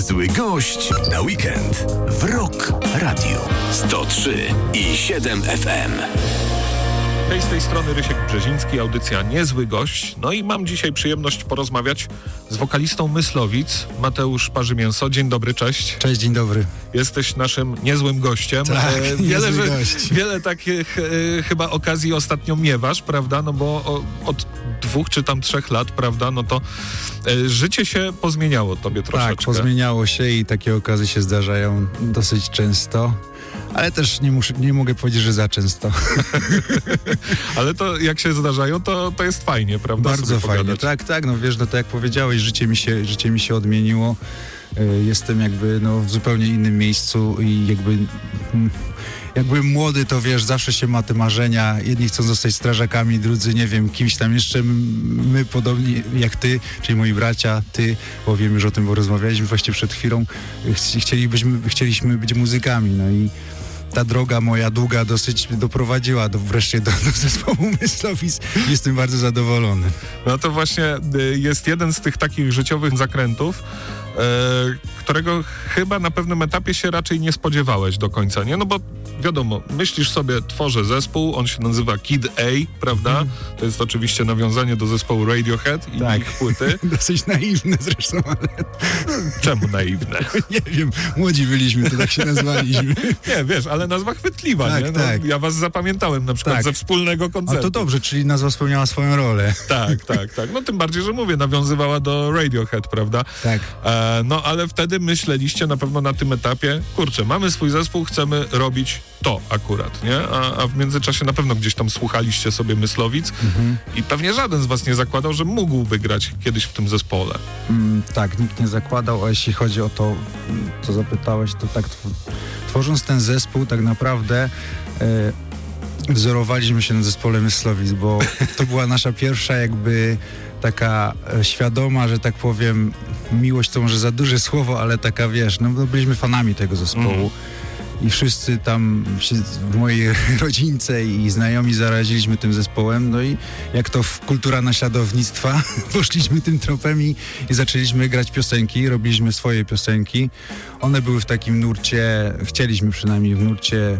Niezły gość na weekend w Rock Radio 103,7 FM. Hej, z tej strony Rysiek Brzeziński, audycja Niezły Gość. No i mam dzisiaj przyjemność porozmawiać z wokalistą Myslowic, Mateusz Parzymięso. Dzień dobry, cześć. Cześć, dzień dobry. Jesteś naszym niezłym gościem. Tak, wiele takich chyba okazji ostatnio miewasz, prawda? No bo od 2 czy tam 3 lat, prawda? No to życie się pozmieniało tobie troszeczkę. Tak, pozmieniało się i takie okazje się zdarzają dosyć często. Ale też nie mogę powiedzieć, że za często. Ale to jak się zdarzają, to jest fajnie, prawda? Bardzo fajnie, tak, no wiesz, no to jak powiedziałeś, życie mi się odmieniło. Jestem jakby w zupełnie innym miejscu i jak byłem młody, to wiesz, zawsze się ma te marzenia. Jedni chcą zostać strażakami, drudzy, nie wiem, kimś tam jeszcze. My podobni jak ty, czyli moi bracia, ty, bo wiem już o tym, bo rozmawialiśmy właśnie przed chwilą. Chcieliśmy być muzykami, no i ta droga moja długa dosyć doprowadziła wreszcie do zespołu Myslowic. Jestem bardzo zadowolony. No to właśnie jest jeden z tych takich życiowych zakrętów, którego chyba na pewnym etapie się raczej nie spodziewałeś do końca, nie? No bo wiadomo, myślisz sobie, tworzę zespół, on się nazywa Kid A, prawda? To jest oczywiście nawiązanie do zespołu Radiohead i ich płyty. Dosyć naiwne zresztą, ale... Czemu naiwne? Nie wiem, młodzi byliśmy, to tak się nazwaliśmy. Nie, wiesz, ale nazwa chwytliwa, tak, nie? No, tak. Ja was zapamiętałem na przykład ze wspólnego koncertu. A to dobrze, czyli nazwa spełniała swoją rolę. Tak. No tym bardziej, że mówię, nawiązywała do Radiohead, prawda? Tak. No ale wtedy myśleliście na pewno na tym etapie, kurczę, mamy swój zespół, chcemy robić to akurat, nie? A w międzyczasie na pewno gdzieś tam słuchaliście sobie Myslowic i pewnie żaden z was nie zakładał, że mógłby grać kiedyś w tym zespole. Tak, nikt nie zakładał, a jeśli chodzi o to, co zapytałeś, to tak tworząc ten zespół tak naprawdę wzorowaliśmy się na zespole Myslowic, bo to była nasza pierwsza jakby taka świadoma, że tak powiem, miłość to może za duże słowo, ale taka, wiesz, no byliśmy fanami tego zespołu. I wszyscy tam w mojej rodzince i znajomi zaraziliśmy tym zespołem, no i jak to kultura naśladownictwa, poszliśmy tym tropem i zaczęliśmy grać piosenki, robiliśmy swoje piosenki. One były w takim nurcie, chcieliśmy przynajmniej w nurcie,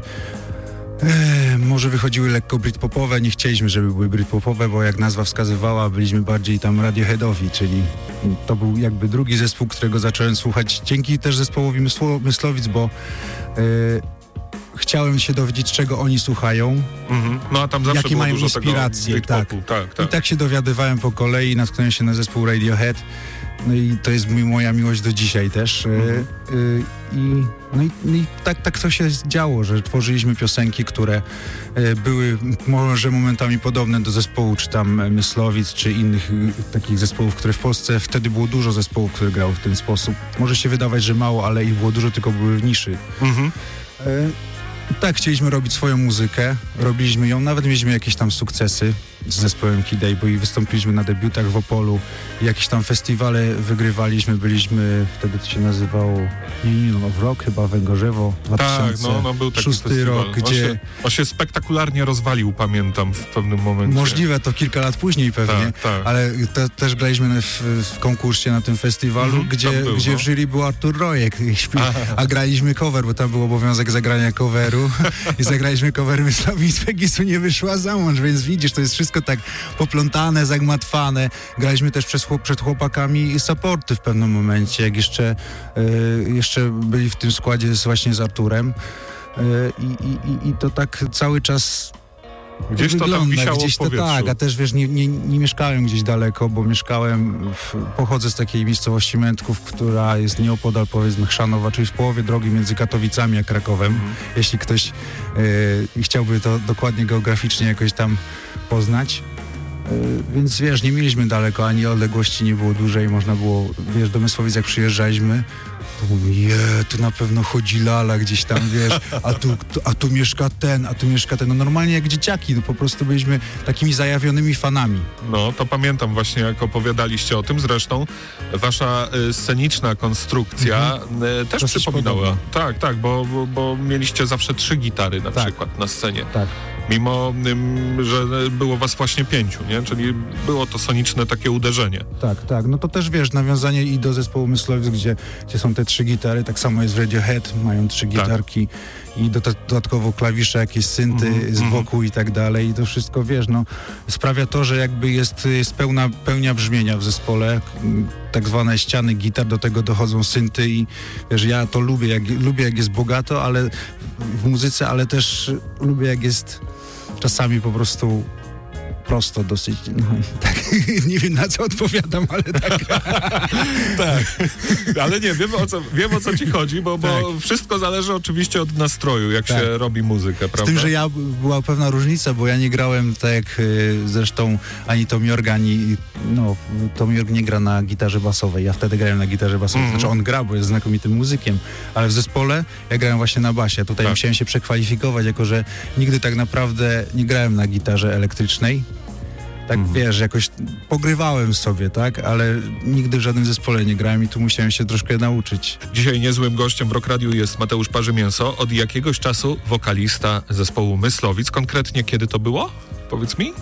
może wychodziły lekko britpopowe, nie chcieliśmy, żeby były britpopowe, bo jak nazwa wskazywała, byliśmy bardziej tam Radioheadowi, czyli to był jakby drugi zespół, którego zacząłem słuchać dzięki też zespołowi Myslowic, bo chciałem się dowiedzieć, czego oni słuchają, no a tam zawsze jakie mają dużo inspiracje, tak. I tak się dowiadywałem po kolei, natknąłem się na zespół Radiohead, no i to jest moja miłość do dzisiaj też. I tak to się działo, że tworzyliśmy piosenki, które były może momentami podobne do zespołu, czy tam Myslowic, czy innych takich zespołów, które w Polsce wtedy było dużo zespołów, które grały w ten sposób. Może się wydawać, że mało, ale ich było dużo, tylko były w niszy. Tak, chcieliśmy robić swoją muzykę, robiliśmy ją, nawet mieliśmy jakieś tam sukcesy z zespołem Kid A, bo i wystąpiliśmy na debiutach w Opolu, jakieś tam festiwale wygrywaliśmy, byliśmy, wtedy to się nazywało Union of Rock, chyba Węgorzewo, 2006 był taki festiwal. Rok, gdzie... On się spektakularnie rozwalił, pamiętam, w pewnym momencie. Możliwe, to kilka lat później pewnie, tak. Ale też graliśmy w konkursie na tym festiwalu, gdzie w jury był Artur Rojek, a graliśmy cover, bo tam był obowiązek zagrania coveru i zagraliśmy cover Myslowic, Pegisu nie wyszła za mąż, więc widzisz, to jest wszystko tak poplątane, zagmatwane. Graliśmy też przed chłopakami supporty w pewnym momencie, jak jeszcze byli w tym składzie właśnie z Arturem. I to tak cały czas gdzieś to tam wisiało w powietrzu. Tak, a też wiesz, nie mieszkałem gdzieś daleko, bo pochodzę z takiej miejscowości Mętków, która jest nieopodal, powiedzmy, Chrzanowa, czyli w połowie drogi między Katowicami a Krakowem. Jeśli ktoś chciałby to dokładnie geograficznie jakoś tam poznać. Więc wiesz, nie mieliśmy daleko, ani odległości nie było dużej, można było, wiesz, do Myslowic jak przyjeżdżaliśmy, to mówię, tu na pewno chodzi lala gdzieś tam, wiesz, a tu mieszka ten, no normalnie jak dzieciaki, no po prostu byliśmy takimi zajawionymi fanami. No, to pamiętam właśnie, jak opowiadaliście o tym, zresztą wasza sceniczna konstrukcja też dosyć przypominała. podobna. Tak, bo mieliście zawsze 3 gitary na przykład na scenie. Tak. Mimo, że było was właśnie 5, nie? Czyli było to soniczne takie uderzenie. Tak. No to też wiesz, nawiązanie i do zespołu Myslowic, gdzie są te 3 gitary, tak samo jest w Radiohead, mają 3 gitarki i dodatkowo klawisze, jakieś synty z boku i tak dalej. I to wszystko, wiesz, no sprawia to, że jakby jest pełnia brzmienia w zespole, tak zwane ściany gitar, do tego dochodzą synty i wiesz, ja to lubię jak jest bogato, ale w muzyce, ale też lubię jak jest czasami po prostu prosto dosyć, no i tak, nie wiem na co odpowiadam, ale tak. Tak, ale nie, wiem o co ci chodzi, bo wszystko zależy oczywiście od nastroju, jak się robi muzykę, prawda? Z tym, że była pewna różnica, bo ja nie grałem tak jak zresztą ani Tom York, Tom York nie gra na gitarze basowej, ja wtedy grałem na gitarze basowej, znaczy on gra, bo jest znakomitym muzykiem, ale w zespole ja grałem właśnie na basie, tutaj musiałem się przekwalifikować, jako że nigdy tak naprawdę nie grałem na gitarze elektrycznej. Tak wiesz, jakoś pogrywałem sobie, tak, ale nigdy w żadnym zespole nie grałem i tu musiałem się troszkę nauczyć. Dzisiaj niezłym gościem w Rock Radiu jest Mateusz Parzymięso, od jakiegoś czasu wokalista zespołu Myslowic. Konkretnie kiedy to było? Powiedz mi.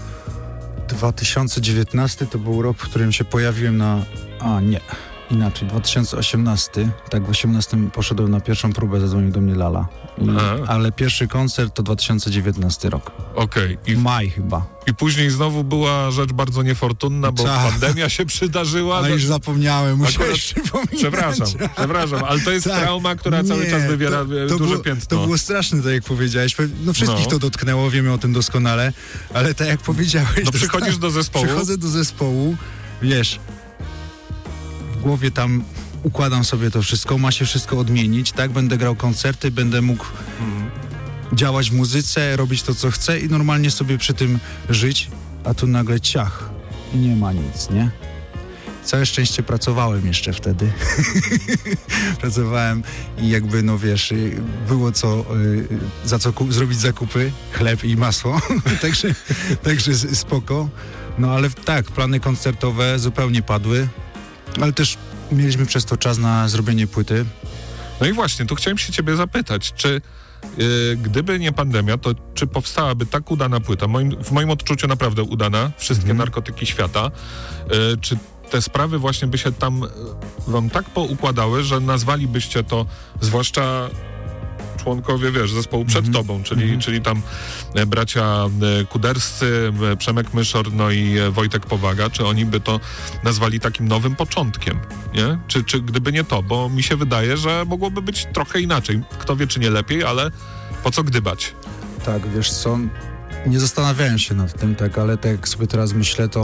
2019 to był rok, w którym się pojawiłem inaczej, 2018, tak, w 18 poszedłem na pierwszą próbę, zadzwonił do mnie Lala. Ale pierwszy koncert to 2019 rok. Okej. Maj chyba. I później znowu była rzecz bardzo niefortunna, bo pandemia się przydarzyła. Ale już zapomniałem, musiałeś Przepraszam, ale to jest trauma, która cały czas wywiera duże piętno. To było straszne, tak jak powiedziałeś. No wszystkich to dotknęło, wiemy o tym doskonale, ale tak jak powiedziałeś... No przychodzisz do zespołu. Przychodzę do zespołu, wiesz... W głowie tam układam sobie to wszystko, ma się wszystko odmienić, tak? Będę grał koncerty, będę mógł działać w muzyce, robić to, co chcę i normalnie sobie przy tym żyć, a tu nagle ciach i nie ma nic, nie? Całe szczęście pracowałem jeszcze wtedy. Pracowałem i jakby, no wiesz, było za co zrobić zakupy, chleb i masło, także spoko. No ale tak, plany koncertowe zupełnie padły. Ale też mieliśmy przez to czas na zrobienie płyty. No i właśnie, tu chciałem się ciebie zapytać, czy gdyby nie pandemia, to czy powstałaby tak udana płyta? W moim odczuciu naprawdę udana, wszystkie narkotyki świata. Czy te sprawy właśnie by się tam wam tak poukładały, że nazwalibyście to, zwłaszcza członkowie, wiesz, zespołu przed tobą, czyli tam bracia Kuderscy, Przemek Myszor, no i Wojtek Powaga, czy oni by to nazwali takim nowym początkiem, nie? Czy gdyby nie to, bo mi się wydaje, że mogłoby być trochę inaczej. Kto wie, czy nie lepiej, ale po co gdybać? Tak, wiesz co, nie zastanawiałem się nad tym, tak, ale tak jak sobie teraz myślę, to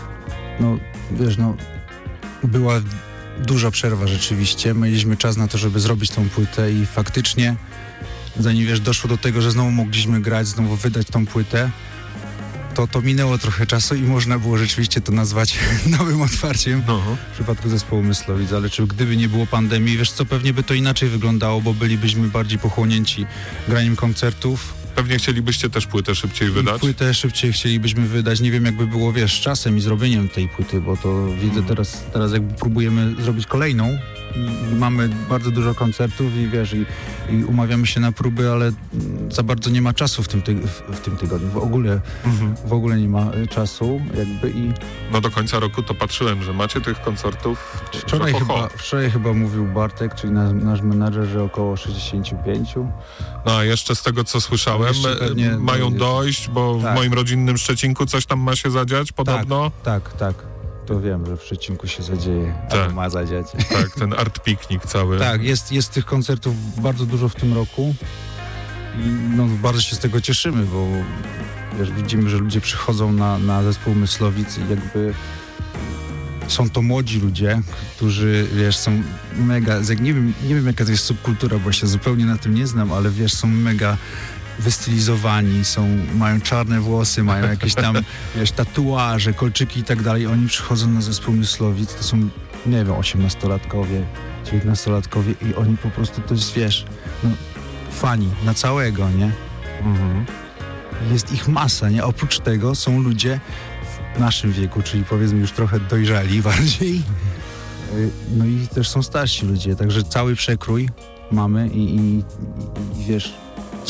była duża przerwa rzeczywiście. Mieliśmy czas na to, żeby zrobić tą płytę i faktycznie zanim doszło do tego, że znowu mogliśmy grać, znowu wydać tą płytę, to minęło trochę czasu i można było rzeczywiście to nazwać nowym otwarciem w przypadku zespołu Myslowic, ale gdyby nie było pandemii, wiesz co, pewnie by to inaczej wyglądało, bo bylibyśmy bardziej pochłonięci graniem koncertów. Pewnie chcielibyście też płytę szybciej wydać? Płytę szybciej chcielibyśmy wydać. Nie wiem, jakby było, z czasem i zrobieniem tej płyty, bo to widzę teraz jakby próbujemy zrobić kolejną i mamy bardzo dużo koncertów i umawiamy się na próby, ale za bardzo nie ma czasu w tym tygodniu. W ogóle nie ma czasu jakby i... No do końca roku to patrzyłem, że macie tych koncertów. Wczoraj chyba mówił Bartek, czyli nasz menadżer, że około 65. No a jeszcze z tego, co słyszałem, mają dojść, bo w moim rodzinnym Szczecinku coś tam ma się zadziać podobno. Tak. To wiem, że w Szczecinku się zadzieje, albo ma zadziać. Tak, ten art piknik cały. Tak, jest tych koncertów bardzo dużo w tym roku i bardzo się z tego cieszymy, bo widzimy, że ludzie przychodzą na zespół Myslowic i jakby są to młodzi ludzie, którzy, są mega, nie wiem jaka to jest subkultura, bo się zupełnie na tym nie znam, ale są mega wystylizowani, mają czarne włosy, mają jakieś tam, tatuaże, kolczyki i tak dalej. Oni przychodzą na zespół Myslowic, to są, nie wiem, 18-latkowie, 19-latkowie i oni po prostu, to jest, fani na całego, nie? Jest ich masa, nie? Oprócz tego są ludzie w naszym wieku, czyli powiedzmy już trochę dojrzali bardziej. No i też są starsi ludzie, także cały przekrój mamy i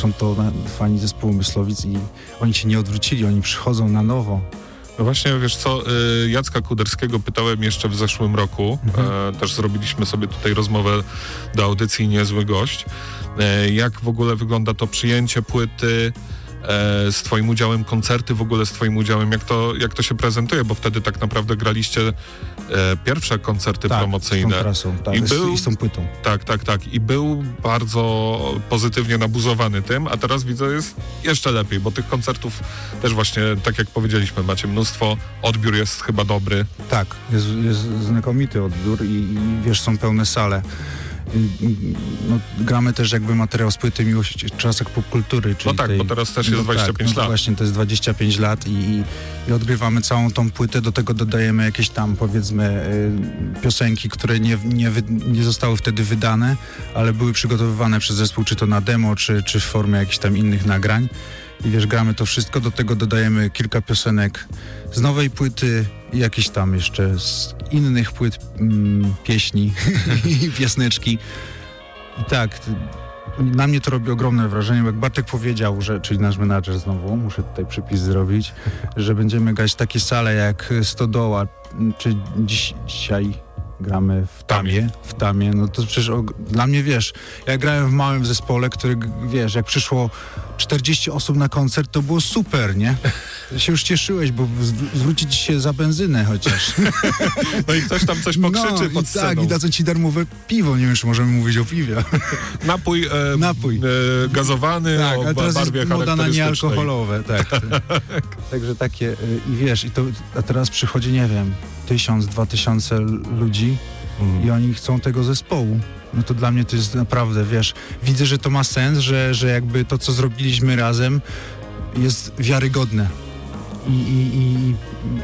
są to fani zespołu Myslowic i oni się nie odwrócili, oni przychodzą na nowo. No właśnie, wiesz co, Jacka Kuderskiego pytałem jeszcze w zeszłym roku, też zrobiliśmy sobie tutaj rozmowę do audycji Niezły Gość, jak w ogóle wygląda to przyjęcie płyty, z twoim udziałem, koncerty w ogóle z twoim udziałem, jak to się prezentuje, bo wtedy tak naprawdę graliście pierwsze koncerty promocyjne. Z tą trasą, i z tą płytą. Tak. I był bardzo pozytywnie nabuzowany tym, a teraz widzę, jest jeszcze lepiej, bo tych koncertów też właśnie, tak jak powiedzieliśmy, macie mnóstwo, odbiór jest chyba dobry. Tak, jest znakomity odbiór i wiesz, są pełne sale. No, gramy też jakby materiał z płyty Miłość w czasach popkultury. Czyli no tak, bo teraz też jest 25 lat. Właśnie, to jest 25 lat i odgrywamy całą tą płytę, do tego dodajemy jakieś tam, powiedzmy, piosenki, które nie zostały wtedy wydane, ale były przygotowywane przez zespół, czy to na demo, czy w formie jakichś tam innych nagrań. I wiesz, gramy to wszystko, do tego dodajemy kilka piosenek z nowej płyty i jakieś tam jeszcze z innych płyt pieśni i piasneczki. I tak, na mnie to robi ogromne wrażenie, bo jak Bartek powiedział, czyli nasz menadżer znowu, muszę tutaj przypis zrobić, że będziemy grać takie sale jak Stodoła, czy dzisiaj gramy w Tamie, no to przecież dla mnie, wiesz, ja grałem w małym zespole, który, wiesz, jak przyszło 40 osób na koncert, to było super, nie? Się już cieszyłeś, bo zwrócić się za benzynę chociaż. No i ktoś tam coś pokrzyczy pod sceną. Tak, i dadzą ci darmowe piwo, nie wiem, czy możemy mówić o piwie. Napój gazowany, tak, o teraz barwie jest moda na charakterystycznej. niealkoholowe, tak. Także takie, i wiesz, a teraz przychodzi, nie wiem, 1000-2000 ludzi i oni chcą tego zespołu. No to dla mnie to jest naprawdę, wiesz, widzę, że to ma sens, że jakby to, co zrobiliśmy razem, jest wiarygodne. I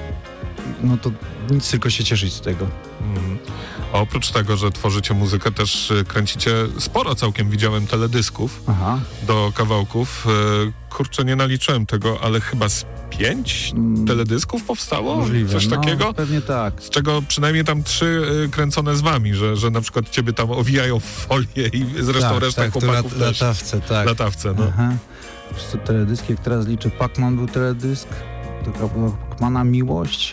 no to nic, tylko się cieszyć z tego. A oprócz tego, że tworzycie muzykę, też kręcicie sporo całkiem, widziałem teledysków do kawałków. Kurczę, nie naliczyłem tego, ale chyba z 5 teledysków powstało? Możliwe. Coś takiego? No, pewnie tak. Z czego przynajmniej tam 3 kręcone z wami, że na przykład ciebie tam owijają w folię i zresztą reszta chłopaków też. Latawce, no. Aha. To teledyski, jak teraz liczę, Pacman był teledysk, to Pacmana Miłość,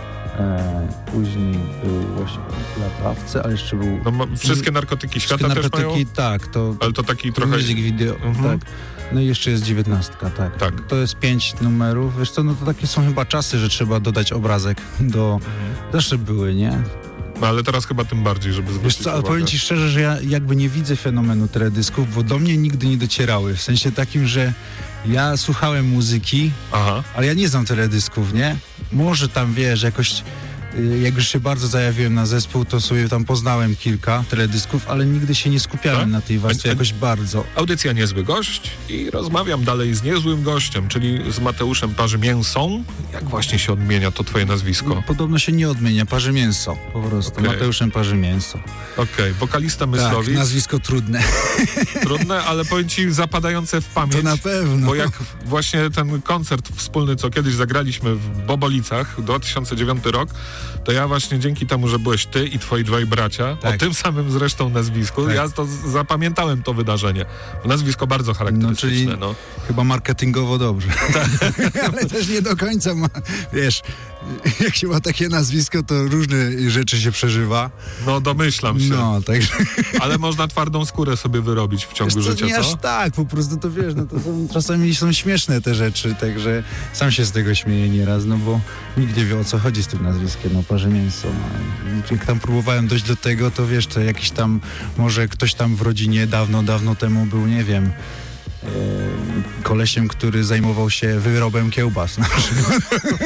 później był właśnie Latawce, ale jeszcze był... No, wszystkie narkotyki świata narkotyki, też mają? Tak. Ale to taki trochę... Music video, tak. No i jeszcze jest 19, tak. To jest 5 numerów. Wiesz co, no to takie są chyba czasy, że trzeba dodać obrazek do... Zawsze były, nie? No ale teraz chyba tym bardziej, żeby zwrócić uwagę. Ale powiem ci szczerze, że ja jakby nie widzę fenomenu teledysków, bo do mnie nigdy nie docierały. W sensie takim, że ja słuchałem muzyki, ale ja nie znam teledysków, nie? Może tam, wiesz, jakoś... Jak już się bardzo zajawiłem na zespół, to sobie tam poznałem kilka teledysków, ale nigdy się nie skupiałem na tej warstwie jakoś bardzo. Audycja Niezły Gość i rozmawiam dalej z niezłym gościem, czyli z Mateuszem Parzymięsą. Jak właśnie się odmienia to twoje nazwisko? No, podobno się nie odmienia, Parzymięso, po prostu. Okay. Mateuszem Parzymięso. Okej, wokalista Myslowic. Tak, nazwisko trudne. Trudne, ale powiem ci zapadające w pamięć. To na pewno. Bo jak właśnie ten koncert wspólny, co kiedyś zagraliśmy w Bobolicach, 2009 rok, to ja właśnie dzięki temu, że byłeś ty i twoi dwaj bracia, o tym samym zresztą nazwisku, ja to zapamiętałem to wydarzenie. Nazwisko bardzo charakterystyczne. No, chyba marketingowo dobrze. Ale też nie do końca wiesz, jak się ma takie nazwisko, to różne rzeczy się przeżywa. No domyślam się. No, także... Ale można twardą skórę sobie wyrobić w ciągu życia, nie co? aż tak, po prostu to wiesz, no to czasami są śmieszne te rzeczy, także sam się z tego śmieję nieraz, no bo nikt nie wie, o co chodzi z tym nazwiskiem, no Parzymięso. Jak tam próbowałem dojść do tego, to wiesz, to jakiś tam, może ktoś tam w rodzinie dawno temu był, nie wiem, kolesiem, który zajmował się wyrobem kiełbas na przykład.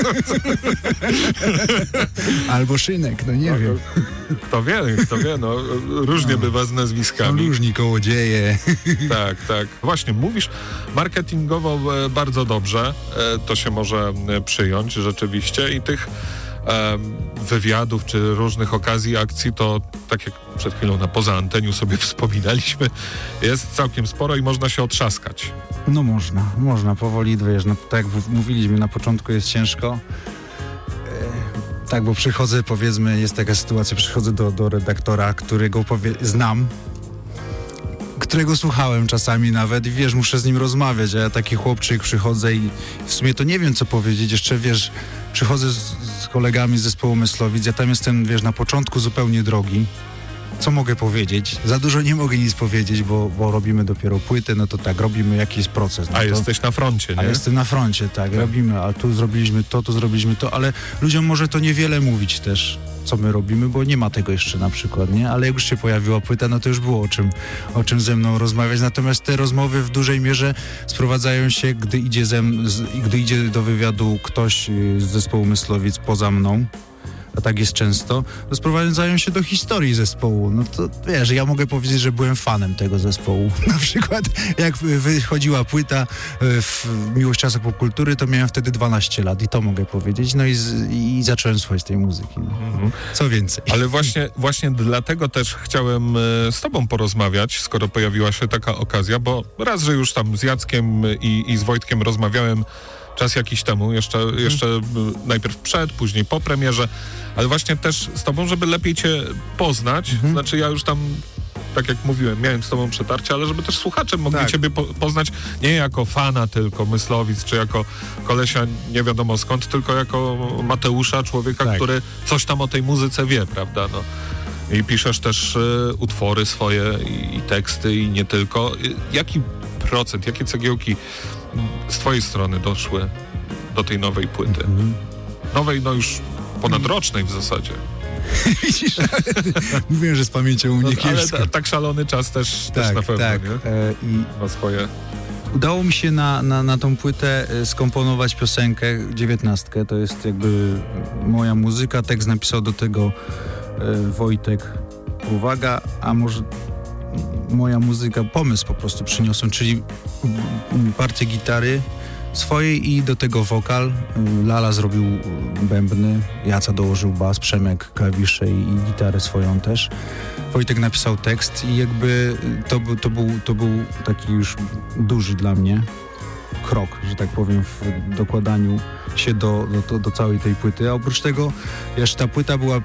Albo szynek, no nie wiem. Kto wie, no różnie bywa z nazwiskami. Są różni kołodzieje. Tak. Właśnie, mówisz marketingowo bardzo dobrze, to się może przyjąć rzeczywiście i tych wywiadów czy różnych okazji, akcji, to tak jak przed chwilą poza anteniu sobie wspominaliśmy, jest całkiem sporo i można się otrzaskać. No można powoli, wiesz, no tak jak mówiliśmy, na początku jest ciężko. Tak, bo przychodzę, powiedzmy, jest taka sytuacja, przychodzę do redaktora, którego znam którego słuchałem czasami nawet i wiesz, muszę z nim rozmawiać, a ja taki chłopczyk przychodzę i w sumie to nie wiem, co powiedzieć, jeszcze wiesz, przychodzę z kolegami z zespołu Myslowic, ja tam jestem, wiesz, na początku zupełnie drogi. Co mogę powiedzieć? Za dużo nie mogę nic powiedzieć, bo robimy dopiero płytę, no to tak, robimy jakiś proces. No a jesteś na froncie, nie? A jestem na froncie, tak, robimy, a tu zrobiliśmy to, ale ludziom może to niewiele mówić też, co my robimy, bo nie ma tego jeszcze na przykład, nie? Ale jak już się pojawiła płyta, no to już było o czym ze mną rozmawiać, natomiast te rozmowy w dużej mierze sprowadzają się, gdy idzie do wywiadu ktoś z zespołu Myslowic poza mną, a tak jest często, to sprowadzają się do historii zespołu. No to wiesz, ja mogę powiedzieć, że byłem fanem tego zespołu. Na przykład jak wychodziła płyta w Miłość czasów popkultury, to miałem wtedy 12 lat i to mogę powiedzieć. No i zacząłem słuchać tej muzyki. No. Co więcej. Ale właśnie dlatego też chciałem z tobą porozmawiać, skoro pojawiła się taka okazja, bo raz, że już tam z Jackiem i z Wojtkiem rozmawiałem czas jakiś temu, jeszcze najpierw przed, później po premierze, ale właśnie też z tobą, żeby lepiej cię poznać, znaczy ja już tam, tak jak mówiłem, miałem z tobą przetarcie, ale żeby też słuchacze mogli ciebie poznać nie jako fana tylko Myslowic, czy jako kolesia nie wiadomo skąd, tylko jako Mateusza, człowieka, który coś tam o tej muzyce wie, prawda, no. I piszesz też utwory swoje i teksty i nie tylko. Jaki procent, jakie cegiełki z twojej strony doszły do tej nowej płyty? Nowej, no już ponadrocznej w zasadzie. Widzisz, mówiłem, że z pamięcią u mnie kiepsko. Ale tak szalony czas też na pewno, nie? I ma swoje... Udało mi się na tą płytę skomponować piosenkę 19. To jest jakby moja muzyka. Tekst napisał do tego Wojtek. Uwaga, a może moja muzyka, pomysł po prostu przyniosłem, czyli partię gitary swojej i do tego wokal. Lala zrobił bębny, Jaca dołożył bas, Przemek klawisze i gitarę swoją też. Wojtek napisał tekst i jakby to był taki już duży dla mnie krok, że tak powiem, w dokładaniu się do całej tej płyty. A oprócz tego, jeszcze ta płyta była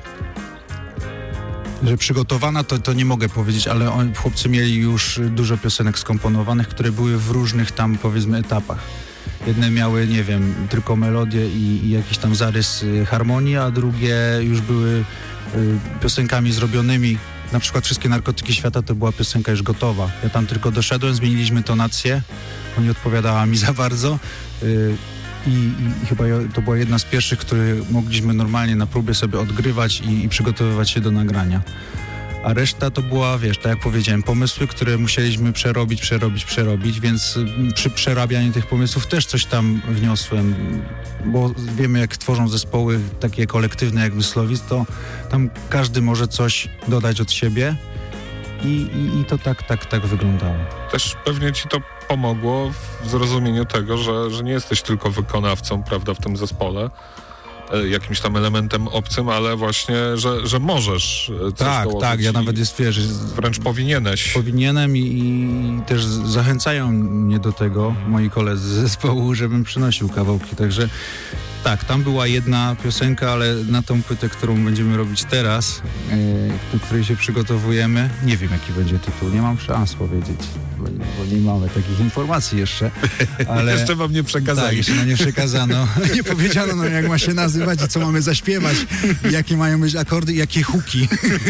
że przygotowana, to nie mogę powiedzieć, ale chłopcy mieli już dużo piosenek skomponowanych, które były w różnych tam, powiedzmy, etapach. Jedne miały, nie wiem, tylko melodię i jakiś tam zarys harmonii, a drugie już były piosenkami zrobionymi. Na przykład Wszystkie narkotyki świata to była piosenka już gotowa. Ja tam tylko doszedłem, zmieniliśmy tonację, bo nie odpowiadała mi za bardzo. I chyba to była jedna z pierwszych, które mogliśmy normalnie na próbie sobie odgrywać i przygotowywać się do nagrania. A reszta to była, wiesz, tak jak powiedziałem, pomysły, które musieliśmy przerobić, więc przy przerabianiu tych pomysłów też coś tam wniosłem, bo wiemy, jak tworzą zespoły takie kolektywne jak Myslowic, to tam każdy może coś dodać od siebie i to tak wyglądało. Też pewnie ci to pomogło w zrozumieniu tego, że nie jesteś tylko wykonawcą, prawda, w tym zespole, jakimś tam elementem obcym, ale właśnie, że możesz coś dołożyć. Tak, ja nawet wiesz, wręcz powinieneś. Powinienem i też zachęcają mnie do tego moi koledzy z zespołu, żebym przynosił kawałki, także tak, tam była jedna piosenka, ale na tą płytę, którą będziemy robić teraz, do której się przygotowujemy, nie wiem, jaki będzie tytuł, nie mam szans powiedzieć, bo nie mamy takich informacji jeszcze, ale... Jeszcze wam nie przekazali. Tak, jeszcze nam nie przekazano, nie powiedziano nam, jak ma się nazywać i co mamy zaśpiewać, jakie mają być akordy i jakie hooki.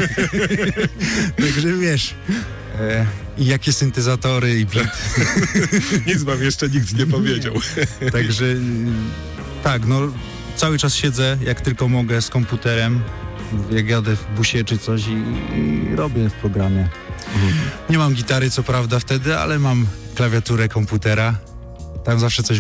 Także wiesz... I jakie syntezatory i beat. Nic wam jeszcze nikt nie powiedział. Także... Tak, no cały czas siedzę, jak tylko mogę, z komputerem, jak jadę w busie czy coś i robię w programie. Nie mam gitary, co prawda, wtedy, ale mam klawiaturę komputera. Tam zawsze coś